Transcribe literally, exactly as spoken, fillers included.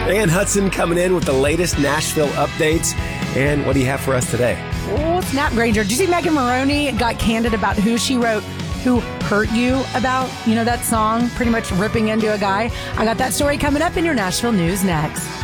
Ann Hudson coming in with the latest Nashville updates. And what do you have for us today? Oh, snap, Granger. Did you see Megan Maroney got candid about who she wrote Who Hurt You about? You know, that song pretty much ripping into a guy. I got that story coming up in your Nashville news next.